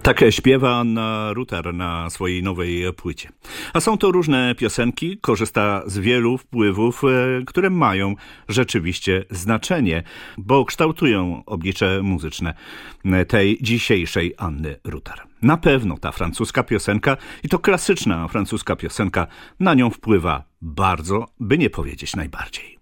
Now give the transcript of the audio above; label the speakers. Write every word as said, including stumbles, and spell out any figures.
Speaker 1: Tak śpiewa Anna Rutar na swojej nowej płycie. A są to różne piosenki, korzysta z wielu wpływów, które mają rzeczywiście znaczenie, bo kształtują oblicze muzyczne tej dzisiejszej Anny Rutar. Na pewno ta francuska piosenka, i to klasyczna francuska piosenka, na nią wpływa bardzo, by nie powiedzieć najbardziej.